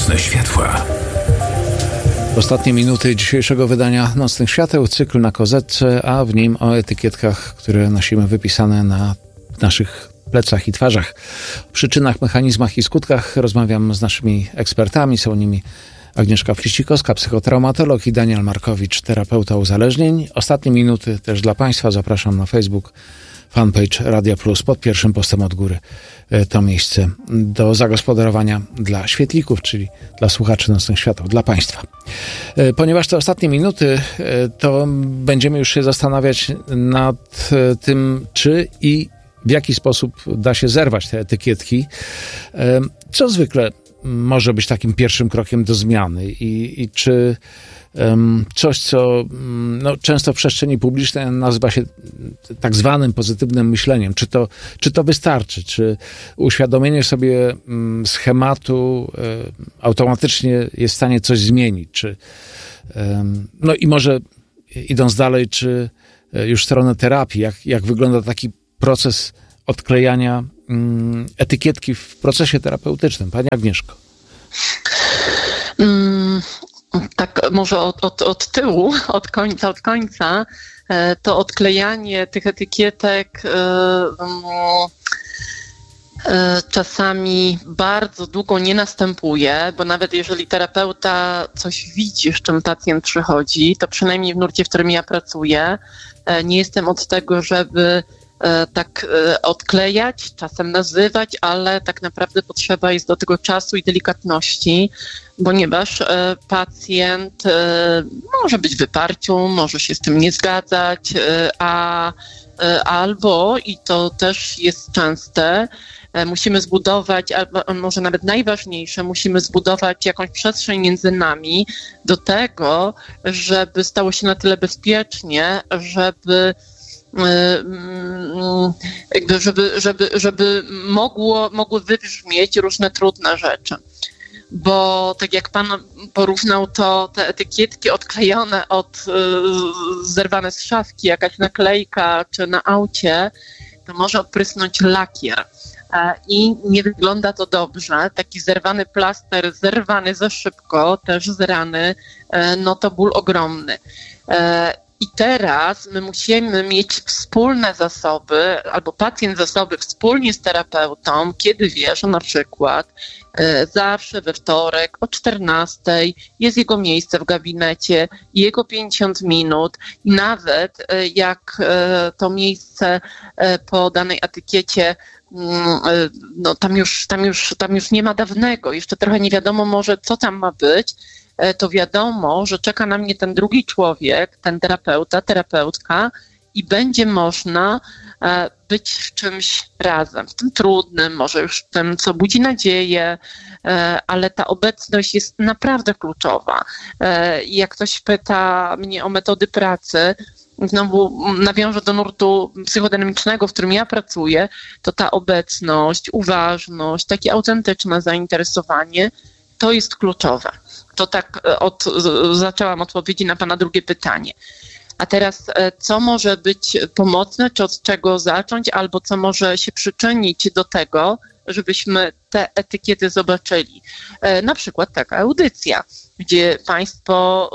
Nocne światła. Ostatnie minuty dzisiejszego wydania Nocnych Świateł, cykl na kozetce, a w nim o etykietkach, które nosimy wypisane na naszych plecach i twarzach. O przyczynach, mechanizmach i skutkach rozmawiam z naszymi ekspertami. Są nimi Agnieszka Fliścikowska, psychotraumatolog, i Daniel Markowicz, terapeuta uzależnień. Ostatnie minuty też dla Państwa. Zapraszam na Facebook, fanpage Radia Plus. Pod pierwszym postem od góry to miejsce do zagospodarowania dla świetlików, czyli dla słuchaczy Nocnych Świateł, dla Państwa. Ponieważ te ostatnie minuty, to będziemy już się zastanawiać nad tym, czy i w jaki sposób da się zerwać te etykietki, co zwykle może być takim pierwszym krokiem do zmiany i czy coś, co często w przestrzeni publicznej nazywa się tak zwanym pozytywnym myśleniem, czy to wystarczy, czy uświadomienie sobie schematu automatycznie jest w stanie coś zmienić, czy i może idąc dalej, czy już w stronę terapii, jak wygląda taki proces odklejania etykietki w procesie terapeutycznym. Pani Agnieszko. Tak, może od tyłu, od końca, to odklejanie tych etykietek czasami bardzo długo nie następuje, bo nawet jeżeli terapeuta coś widzi, z czym pacjent przychodzi, to przynajmniej w nurcie, w którym ja pracuję, nie jestem od tego, żeby tak odklejać, czasem nazywać, ale tak naprawdę potrzeba jest do tego czasu i delikatności, ponieważ pacjent może być w wyparciu, może się z tym nie zgadzać, albo, i to też jest częste, musimy zbudować, albo może nawet najważniejsze, musimy zbudować jakąś przestrzeń między nami do tego, żeby stało się na tyle bezpiecznie, żeby mogły wybrzmieć różne trudne rzeczy. Bo tak jak pan porównał, to te etykietki odklejone zerwane z szafki, jakaś naklejka czy na aucie, to może odprysnąć lakier. I nie wygląda to dobrze. Taki zerwany plaster, zerwany za szybko, też z rany, to ból ogromny. I teraz my musimy mieć wspólne zasoby, albo pacjent zasoby wspólnie z terapeutą, kiedy wie, że na przykład zawsze we wtorek o 14:00 jest jego miejsce w gabinecie, jego 50 minut i nawet jak to miejsce po danej etykiecie, tam już nie ma dawnego, jeszcze trochę nie wiadomo może, co tam ma być, to wiadomo, że czeka na mnie ten drugi człowiek, ten terapeuta, terapeutka i będzie można być w czymś razem, w tym trudnym, może już w tym, co budzi nadzieję, ale ta obecność jest naprawdę kluczowa. Jak ktoś pyta mnie o metody pracy, znowu nawiążę do nurtu psychodynamicznego, w którym ja pracuję, to ta obecność, uważność, takie autentyczne zainteresowanie, to jest kluczowe. To tak zaczęłam odpowiedzi na pana drugie pytanie. A teraz, co może być pomocne, czy od czego zacząć, albo co może się przyczynić do tego, żebyśmy te etykiety zobaczyli. Na przykład taka audycja, gdzie państwo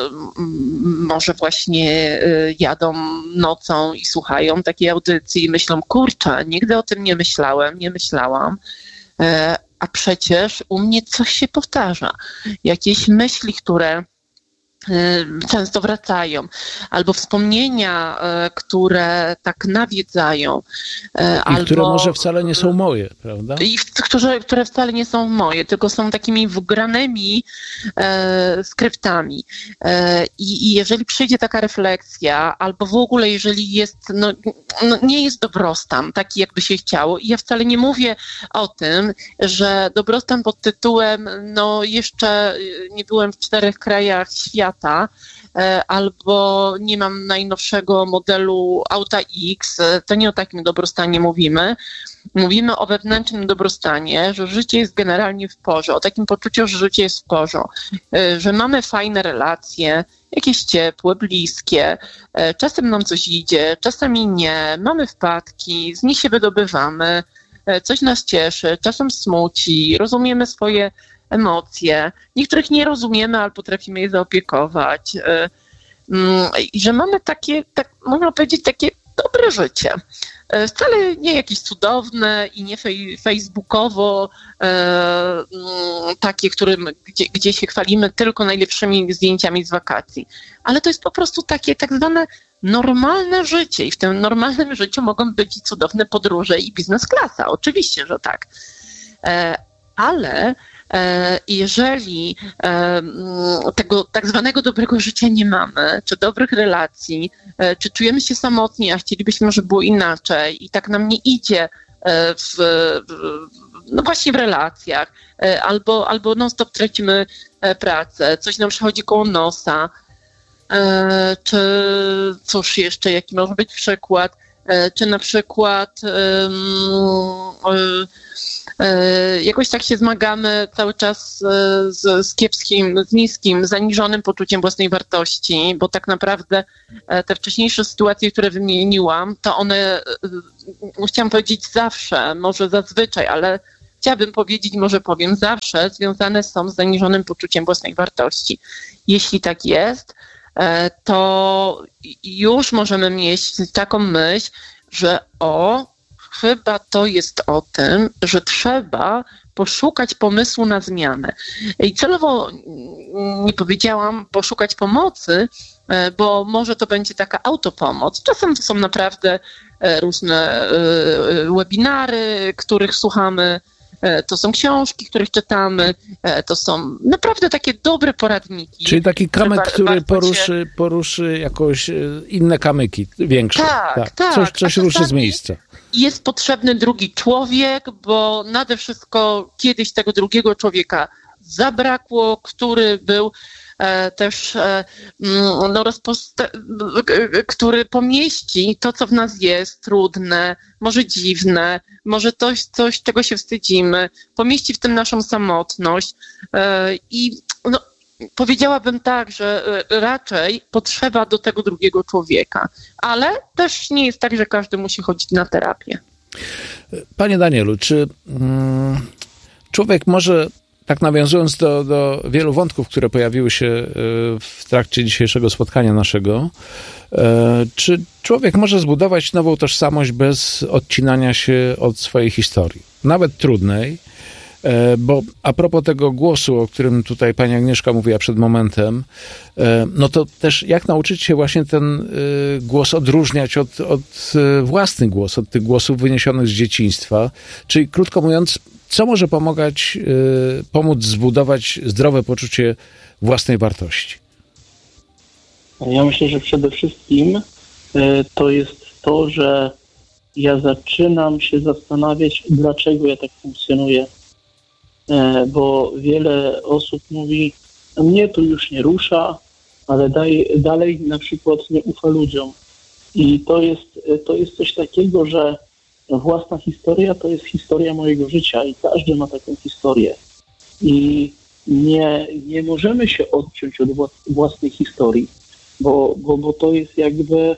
może właśnie jadą nocą i słuchają takiej audycji i myślą, kurczę, nigdy o tym nie myślałam, a przecież u mnie coś się powtarza. Jakieś myśli, które często wracają, albo wspomnienia, które tak nawiedzają. I które może wcale nie są moje, prawda? I które wcale nie są moje, tylko są takimi wgranymi skryptami. I jeżeli przyjdzie taka refleksja, albo w ogóle jeżeli jest, nie jest dobrostan taki, jakby się chciało, i ja wcale nie mówię o tym, że dobrostan pod tytułem, jeszcze nie byłem w 4 krajach świata, albo nie mam najnowszego modelu auta X, to nie o takim dobrostanie mówimy. Mówimy o wewnętrznym dobrostanie, że życie jest generalnie w porze, o takim poczuciu, że życie jest w porze, że mamy fajne relacje, jakieś ciepłe, bliskie, czasem nam coś idzie, czasami nie, mamy wpadki, z nich się wydobywamy, coś nas cieszy, czasem smuci, rozumiemy swoje emocje, niektórych nie rozumiemy, ale potrafimy je zaopiekować. I że mamy takie, tak można powiedzieć, takie dobre życie. Wcale nie jakieś cudowne i nie facebookowo takie, gdzie się chwalimy tylko najlepszymi zdjęciami z wakacji. Ale to jest po prostu takie tak zwane normalne życie i w tym normalnym życiu mogą być i cudowne podróże i biznes klasa. Oczywiście, że tak. Ale jeżeli tego tak zwanego dobrego życia nie mamy, czy dobrych relacji, czy czujemy się samotni, a chcielibyśmy, żeby było inaczej i tak nam nie idzie no właśnie w relacjach, albo non-stop tracimy pracę, coś nam przychodzi koło nosa, czy cóż jeszcze, jaki może być przykład, czy na przykład jakoś tak się zmagamy cały czas z kiepskim, z niskim, zaniżonym poczuciem własnej wartości, bo tak naprawdę te wcześniejsze sytuacje, które wymieniłam, to one, chciałam powiedzieć zawsze, może zazwyczaj, ale chciałabym powiedzieć, może powiem zawsze, związane są z zaniżonym poczuciem własnej wartości. Jeśli tak jest, to już możemy mieć taką myśl, że chyba to jest o tym, że trzeba poszukać pomysłu na zmianę. I celowo nie powiedziałam poszukać pomocy, bo może to będzie taka autopomoc. Czasem to są naprawdę różne webinary, których słuchamy, to są książki, których czytamy, to są naprawdę takie dobre poradniki. Czyli taki kamyk, który poruszy jakoś inne kamyki większe. Tak. Coś ruszy z miejsca. Jest potrzebny drugi człowiek, bo nade wszystko kiedyś tego drugiego człowieka zabrakło, który był też który pomieści to, co w nas jest trudne, może dziwne, może coś, czego się wstydzimy, pomieści w tym naszą samotność i powiedziałabym tak, że raczej potrzeba do tego drugiego człowieka, ale też nie jest tak, że każdy musi chodzić na terapię. Panie Danielu, czy człowiek może, tak nawiązując do wielu wątków, które pojawiły się w trakcie dzisiejszego spotkania naszego, czy człowiek może zbudować nową tożsamość bez odcinania się od swojej historii, nawet trudnej? Bo a propos tego głosu, o którym tutaj pani Agnieszka mówiła przed momentem, no to też jak nauczyć się właśnie ten głos odróżniać od własny głos, od tych głosów wyniesionych z dzieciństwa? Czyli krótko mówiąc, co może pomóc zbudować zdrowe poczucie własnej wartości? Ja myślę, że przede wszystkim to jest to, że ja zaczynam się zastanawiać, dlaczego ja tak funkcjonuję. Bo wiele osób mówi, mnie to już nie rusza, ale dalej na przykład nie ufa ludziom. I to jest coś takiego, że własna historia to jest historia mojego życia i każdy ma taką historię. I nie możemy się odciąć od własnej historii, bo to jest jakby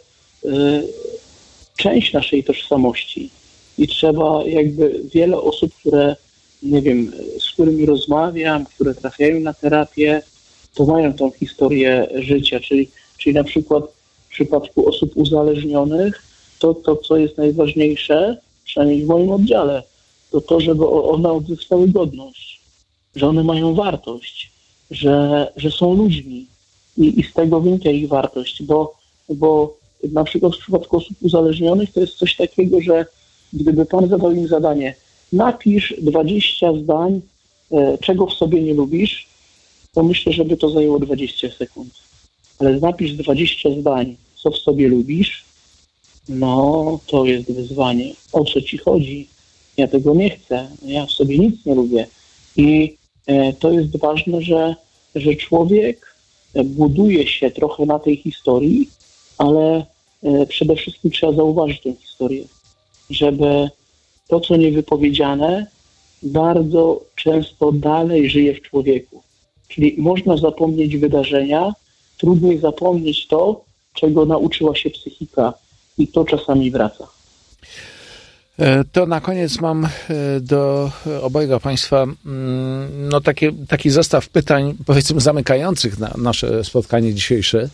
część naszej tożsamości. I trzeba jakby wiele osób, które nie wiem, z którymi rozmawiam, które trafiają na terapię, to mają tą historię życia, czyli na przykład w przypadku osób uzależnionych, to co jest najważniejsze, przynajmniej w moim oddziale, to żeby one odzyskały godność, że one mają wartość, że są ludźmi i z tego wynika ich wartość, bo na przykład w przypadku osób uzależnionych to jest coś takiego, że gdyby pan zadał im zadanie, napisz 20 zdań, czego w sobie nie lubisz, to myślę, żeby to zajęło 20 sekund. Ale napisz 20 zdań, co w sobie lubisz, no to jest wyzwanie. O co ci chodzi? Ja tego nie chcę. Ja w sobie nic nie lubię. I to jest ważne, że człowiek buduje się trochę na tej historii, ale przede wszystkim trzeba zauważyć tę historię, żeby to, co niewypowiedziane, bardzo często dalej żyje w człowieku. Czyli można zapomnieć wydarzenia, trudniej zapomnieć to, czego nauczyła się psychika i to czasami wraca. To na koniec mam do obojga Państwa taki zestaw pytań, powiedzmy, zamykających na nasze spotkanie dzisiejsze.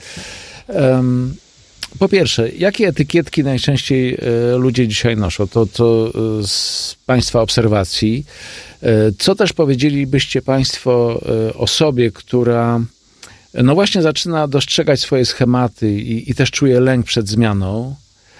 Po pierwsze, jakie etykietki najczęściej ludzie dzisiaj noszą? To z Państwa obserwacji. Co też powiedzielibyście Państwo osobie, która no właśnie zaczyna dostrzegać swoje schematy i też czuje lęk przed zmianą?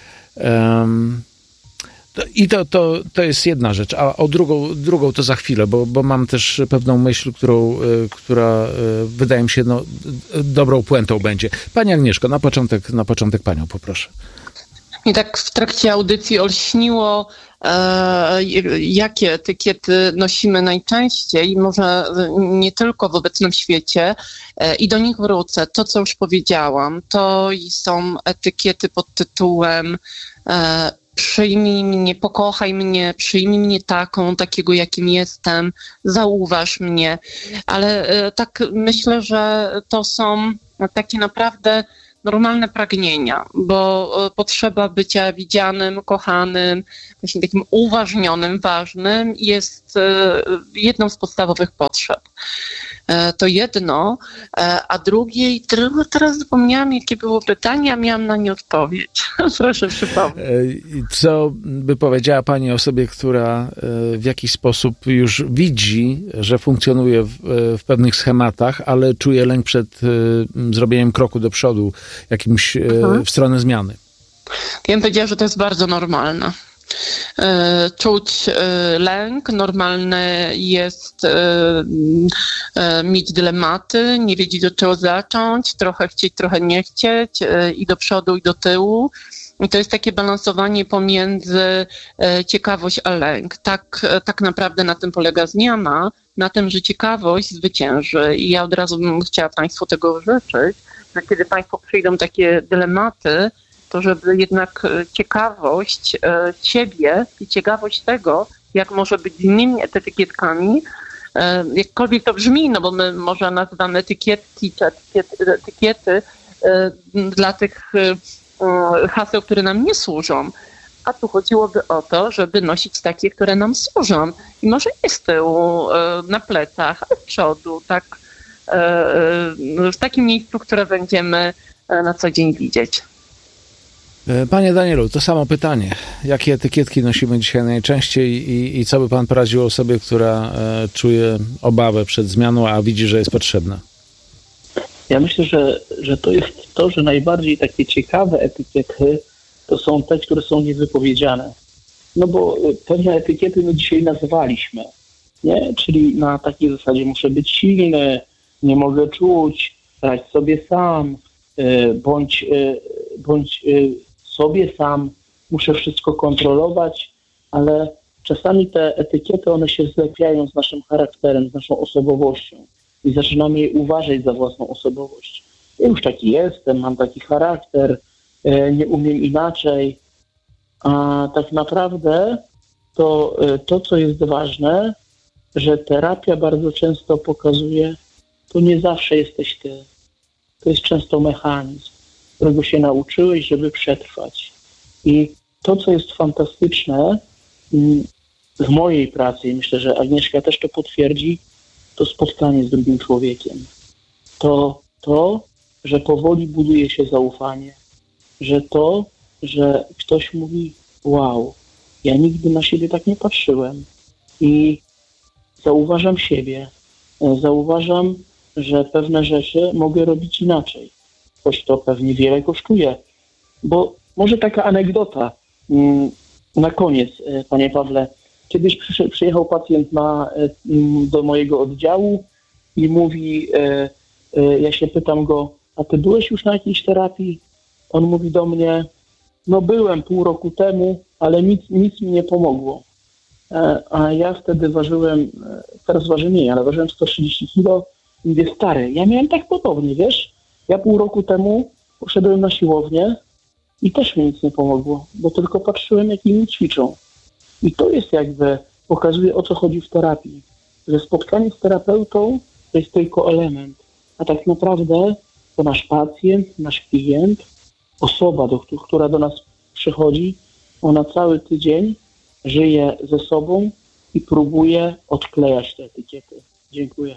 I to jest jedna rzecz, a o drugą to za chwilę, bo mam też pewną myśl, która wydaje mi się dobrą puentą będzie. Pani Agnieszko, na początek Panią poproszę. Mi tak w trakcie audycji olśniło, jakie etykiety nosimy najczęściej, może nie tylko w obecnym świecie, i do nich wrócę. To, co już powiedziałam, to są etykiety pod tytułem przyjmij mnie, pokochaj mnie, przyjmij mnie takiego jakim jestem, zauważ mnie. Ale tak myślę, że to są takie naprawdę normalne pragnienia, bo potrzeba bycia widzianym, kochanym, właśnie takim uważnionym, ważnym jest jedną z podstawowych potrzeb. To jedno, a drugie, teraz zapomniałam, jakie było pytanie, a miałam na nie odpowiedź. Proszę przypomnieć. Co by powiedziała Pani osobie, która w jakiś sposób już widzi, że funkcjonuje w pewnych schematach, ale czuje lęk przed zrobieniem kroku do przodu, jakimś w stronę zmiany? Ja bym powiedziała, że to jest bardzo normalne. Czuć lęk, normalne jest mieć dylematy, nie wiedzieć, od czego zacząć, trochę chcieć, trochę nie chcieć, i do przodu, i do tyłu. I to jest takie balansowanie pomiędzy ciekawość a lęk. Tak naprawdę na tym polega zmiana, na tym, że ciekawość zwycięży. I ja od razu bym chciała Państwu tego życzyć, że kiedy Państwo przyjdą takie dylematy, to żeby jednak ciekawość siebie i ciekawość tego, jak może być z innymi etykietkami, jakkolwiek to brzmi, no bo my może nazywamy etykietki czy etykiety dla tych haseł, które nam nie służą. A tu chodziłoby o to, żeby nosić takie, które nam służą. I może nie z tyłu, na plecach, ale z przodu, tak, w takim miejscu, które będziemy na co dzień widzieć. Panie Danielu, to samo pytanie. Jakie etykietki nosimy dzisiaj najczęściej i co by Pan poradził osobie, która czuje obawę przed zmianą, a widzi, że jest potrzebna? Ja myślę, że to jest to, że najbardziej takie ciekawe etykiety to są te, które są niewypowiedziane. No bo pewne etykiety my dzisiaj nazywaliśmy, nie? Czyli na takiej zasadzie muszę być silny, nie mogę czuć, radź sobie sam, bądź sobie sam, muszę wszystko kontrolować, ale czasami te etykiety, one się zlepiają z naszym charakterem, z naszą osobowością i zaczynamy je uważać za własną osobowość. Ja już taki jestem, mam taki charakter, nie umiem inaczej, a tak naprawdę to co jest ważne, że terapia bardzo często pokazuje, to nie zawsze jesteś ty. To jest często mechanizm, którego się nauczyłeś, żeby przetrwać. I to, co jest fantastyczne w mojej pracy, i myślę, że Agnieszka też to potwierdzi, to spotkanie z drugim człowiekiem. To, że powoli buduje się zaufanie, że ktoś mówi, wow, ja nigdy na siebie tak nie patrzyłem i zauważam siebie, zauważam, że pewne rzeczy mogę robić inaczej, choć to pewnie wiele kosztuje. Bo może taka anegdota na koniec, panie Pawle. Kiedyś przyjechał pacjent do mojego oddziału i mówi, ja się pytam go, a ty byłeś już na jakiejś terapii? On mówi do mnie, no byłem pół roku temu, ale nic mi nie pomogło. A ja wtedy ważyłem, teraz waży mniej, ale ważyłem 130 kilo i mówię, stary, ja miałem tak podobnie, wiesz? Ja pół roku temu poszedłem na siłownię i też mi nic nie pomogło, bo tylko patrzyłem, jak inni ćwiczą. I to jest jakby, pokazuje, o co chodzi w terapii. Że spotkanie z terapeutą to jest tylko element, a tak naprawdę to nasz pacjent, nasz klient, osoba, która do nas przychodzi, ona cały tydzień żyje ze sobą i próbuje odklejać te etykiety. Dziękuję.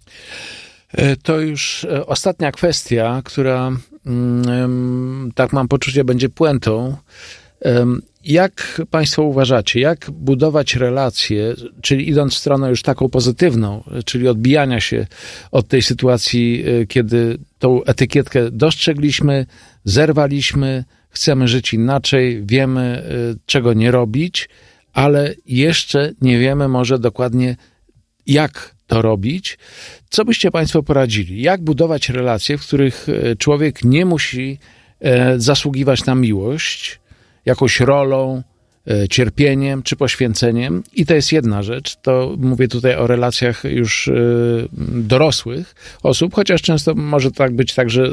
To już ostatnia kwestia, która, tak mam poczucie, będzie puentą. Jak Państwo uważacie, jak budować relacje, czyli idąc w stronę już taką pozytywną, czyli odbijania się od tej sytuacji, kiedy tą etykietkę dostrzegliśmy, zerwaliśmy, chcemy żyć inaczej, wiemy, czego nie robić, ale jeszcze nie wiemy może dokładnie, jak to robić. Co byście Państwo poradzili? Jak budować relacje, w których człowiek nie musi zasługiwać na miłość, jakąś rolą, cierpieniem czy poświęceniem? I to jest jedna rzecz. To mówię tutaj o relacjach już dorosłych osób, chociaż często może tak być także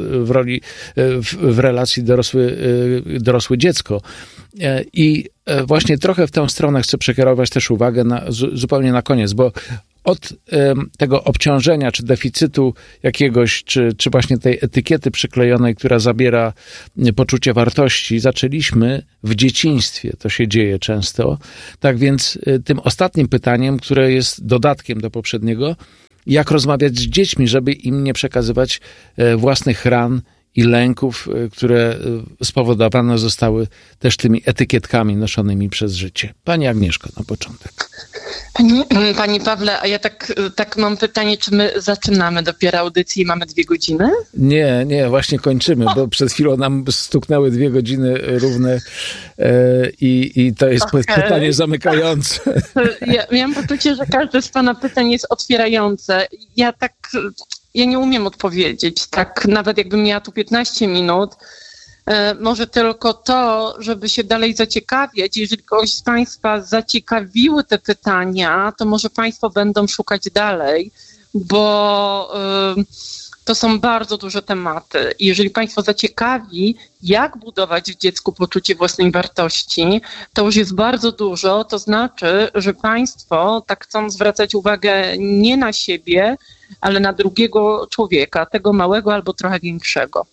w relacji dorosłe dziecko. I właśnie trochę w tę stronę chcę przekierować też uwagę zupełnie na koniec, bo od tego obciążenia, czy deficytu jakiegoś, czy właśnie tej etykiety przyklejonej, która zabiera poczucie wartości, zaczęliśmy w dzieciństwie. To się dzieje często. Tak więc tym ostatnim pytaniem, które jest dodatkiem do poprzedniego, jak rozmawiać z dziećmi, żeby im nie przekazywać własnych ran i lęków, które spowodowane zostały też tymi etykietkami noszonymi przez życie. Pani Agnieszko, na początek. Panie Pawle, a ja tak mam pytanie, czy my zaczynamy dopiero audycję i mamy 2 godziny? Nie, właśnie kończymy, bo przed chwilą nam stuknęły 2 godziny równe i to jest pytanie zamykające. Ja mam poczucie, że każde z Pana pytań jest otwierające. Ja nie umiem odpowiedzieć, tak nawet jakbym miała tu 15 minut, może tylko to, żeby się dalej zaciekawiać. Jeżeli kogoś z Państwa zaciekawiły te pytania, to może Państwo będą szukać dalej, bo to są bardzo duże tematy. I jeżeli Państwo zaciekawi, jak budować w dziecku poczucie własnej wartości, to już jest bardzo dużo. To znaczy, że Państwo tak chcą zwracać uwagę nie na siebie, ale na drugiego człowieka, tego małego albo trochę większego.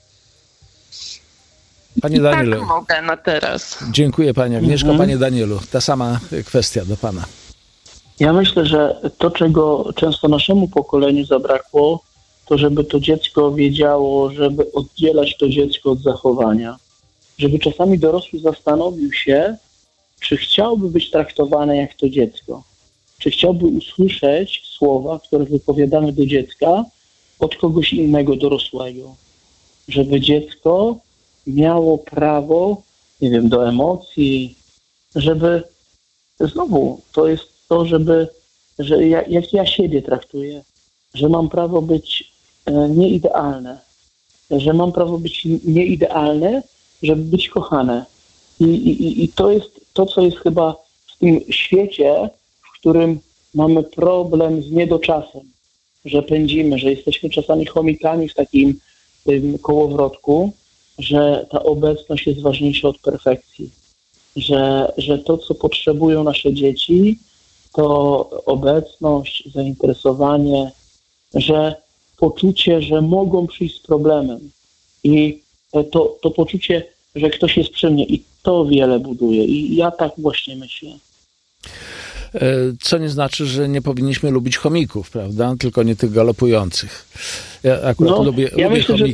Panie Danielu. Tak mogę na teraz. Dziękuję Pani Agnieszko. Panie Danielu, ta sama kwestia do Pana. Ja myślę, że to, czego często naszemu pokoleniu zabrakło, to żeby to dziecko wiedziało, żeby oddzielać to dziecko od zachowania. Żeby czasami dorosły zastanowił się, czy chciałby być traktowany jak to dziecko. Czy chciałby usłyszeć słowa, które wypowiadamy do dziecka od kogoś innego dorosłego. Żeby dziecko miało prawo, do emocji, żeby znowu to jest to, jak ja siebie traktuję, że mam prawo być nieidealne, że mam prawo być nieidealne, żeby być kochane. I to jest to, co jest chyba w tym świecie, w którym mamy problem z niedoczasem, że pędzimy, że jesteśmy czasami chomikami w takim kołowrotku, że ta obecność jest ważniejsza od perfekcji, że to, co potrzebują nasze dzieci, to obecność, zainteresowanie, że poczucie, że mogą przyjść z problemem i to poczucie, że ktoś jest przy mnie i to wiele buduje i ja tak właśnie myślę. Co nie znaczy, że nie powinniśmy lubić chomików, prawda? Tylko nie tych galopujących. Ja akurat lubię myślę, chomiki.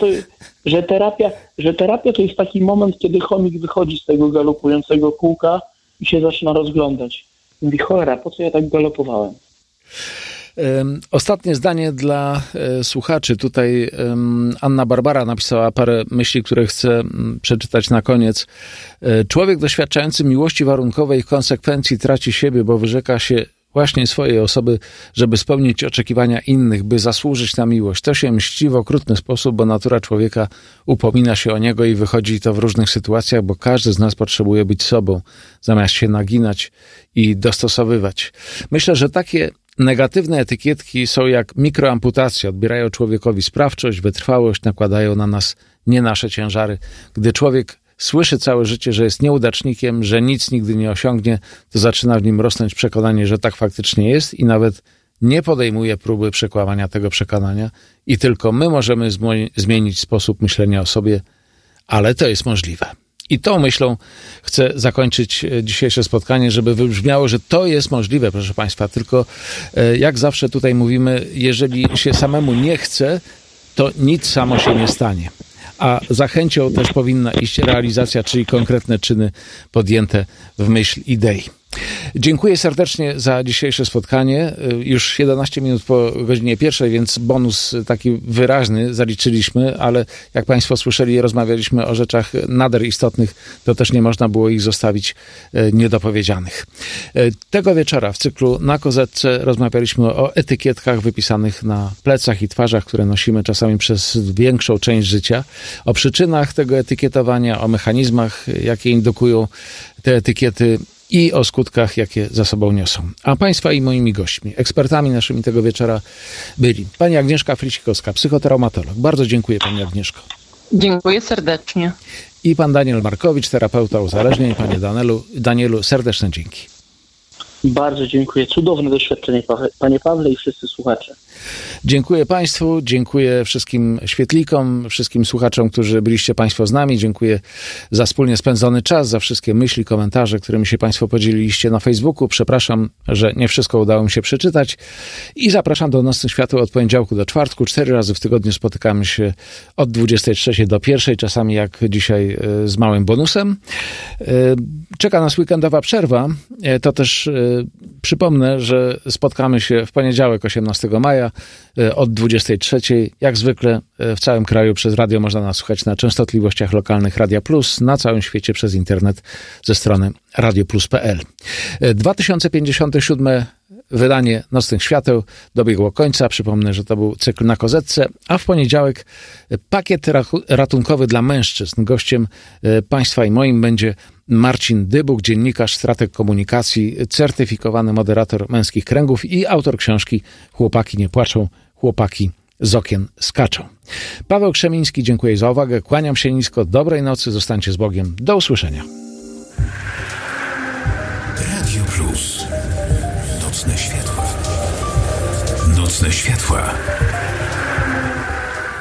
że terapia to jest taki moment, kiedy chomik wychodzi z tego galopującego kółka i się zaczyna rozglądać. Mówi, cholera, po co ja tak galopowałem? Ostatnie zdanie dla słuchaczy. Tutaj Anna Barbara napisała parę myśli, które chcę przeczytać na koniec. Człowiek doświadczający miłości warunkowej w konsekwencji traci siebie, bo wyrzeka się właśnie swojej osoby, żeby spełnić oczekiwania innych, by zasłużyć na miłość. To się mści w okrutny sposób, bo natura człowieka upomina się o niego i wychodzi to w różnych sytuacjach, bo każdy z nas potrzebuje być sobą, zamiast się naginać i dostosowywać. Myślę, że takie negatywne etykietki są jak mikroamputacje, odbierają człowiekowi sprawczość, wytrwałość, nakładają na nas nie nasze ciężary. Gdy człowiek słyszy całe życie, że jest nieudacznikiem, że nic nigdy nie osiągnie, to zaczyna w nim rosnąć przekonanie, że tak faktycznie jest i nawet nie podejmuje próby przekłamania tego przekonania i tylko my możemy zmienić sposób myślenia o sobie, ale to jest możliwe. I tą myślą chcę zakończyć dzisiejsze spotkanie, żeby wybrzmiało, że to jest możliwe, proszę Państwa. Tylko jak zawsze tutaj mówimy, jeżeli się samemu nie chce, to nic samo się nie stanie. A za chęcią też powinna iść realizacja, czyli konkretne czyny podjęte w myśl idei. Dziękuję serdecznie za dzisiejsze spotkanie. Już 11 minut po godzinie 1, więc bonus taki wyraźny zaliczyliśmy, ale jak Państwo słyszeli, rozmawialiśmy o rzeczach nader istotnych, to też nie można było ich zostawić niedopowiedzianych. Tego wieczora w cyklu Na Kozetce rozmawialiśmy o etykietkach wypisanych na plecach i twarzach, które nosimy czasami przez większą część życia, o przyczynach tego etykietowania, o mechanizmach, jakie indukują te etykiety i o skutkach, jakie za sobą niosą. A Państwa i moimi gośćmi, ekspertami naszymi tego wieczora byli pani Agnieszka Flicikowska, psychotraumatolog. Bardzo dziękuję Pani Agnieszko. Dziękuję serdecznie. I pan Daniel Markowicz, terapeuta uzależnień. Panie Danielu, serdeczne dzięki. Bardzo dziękuję. Cudowne doświadczenie, Panie Pawle i wszyscy słuchacze. Dziękuję Państwu, dziękuję wszystkim świetlikom, wszystkim słuchaczom, którzy byliście Państwo z nami. Dziękuję za wspólnie spędzony czas, za wszystkie myśli, komentarze, którymi się Państwo podzieliliście na Facebooku. Przepraszam, że nie wszystko udało mi się przeczytać. I zapraszam do Nocnych Świateł od poniedziałku do czwartku. 4 razy w tygodniu spotykamy się od 23 do 1, czasami jak dzisiaj z małym bonusem. Czeka nas weekendowa przerwa. To też przypomnę, że spotkamy się w poniedziałek 18 maja od 23. Jak zwykle w całym kraju przez radio można nas słuchać na częstotliwościach lokalnych Radia Plus, na całym świecie przez internet ze strony radioplus.pl. 2057 wydanie Nocnych Świateł dobiegło końca. Przypomnę, że to był cykl Na Kozetce, a w poniedziałek pakiet ratunkowy dla mężczyzn. Gościem Państwa i moim będzie Marcin Dybuch, dziennikarz, strateg komunikacji, certyfikowany moderator Męskich Kręgów i autor książki Chłopaki nie płaczą, chłopaki z okien skaczą. Paweł Krzemiński, dziękuję za uwagę, kłaniam się nisko, dobrej nocy, zostańcie z Bogiem, do usłyszenia. Radio Plus. Nocne światła. Nocne światła.